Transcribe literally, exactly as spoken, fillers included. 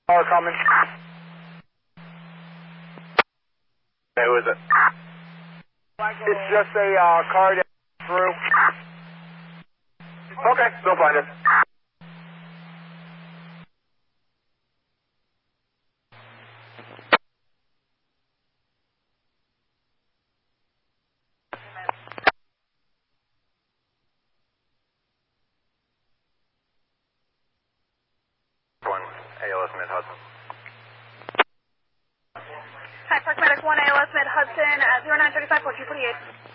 Car coming. Hey, who is it? It's just a uh, car that through. Okay, go find it. One A L S Mid Hudson. Hi, Park Medic one A L S Mid Hudson at zero nine three five four two forty-eight.